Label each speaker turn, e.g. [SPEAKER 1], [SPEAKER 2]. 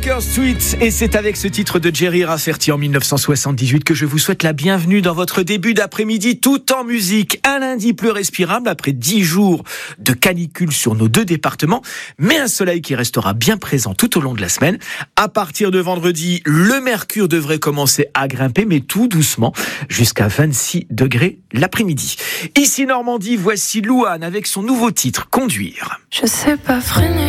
[SPEAKER 1] Baker Street, et c'est avec ce titre de Jerry Rafferty en 1978 que je vous souhaite la bienvenue dans votre début d'après-midi tout en musique. Un lundi plus respirable après 10 jours de canicule sur nos 2 départements, mais un soleil qui restera bien présent tout au long de la semaine. À partir de vendredi, le mercure devrait commencer à grimper, mais tout doucement, jusqu'à 26 degrés l'après-midi. Ici Normandie, voici Louane avec son nouveau titre, Conduire.
[SPEAKER 2] Je sais pas freiner.